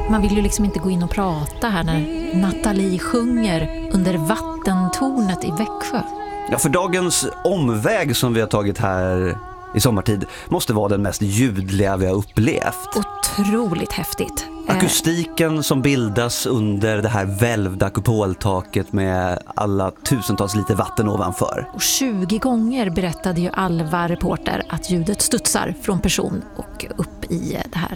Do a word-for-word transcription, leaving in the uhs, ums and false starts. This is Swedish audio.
Man vill ju liksom inte gå in och prata här när Nathalie sjunger under vattentornet i Växjö. Ja, för dagens omväg som vi har tagit här i sommartid måste vara den mest ljudliga vi har upplevt. Otroligt häftigt. Akustiken som bildas under det här välvda kupoltaket med alla tusentals liter vatten ovanför. Och tjugo gånger berättade ju Alva reporter att ljudet studsar från person och upp i det här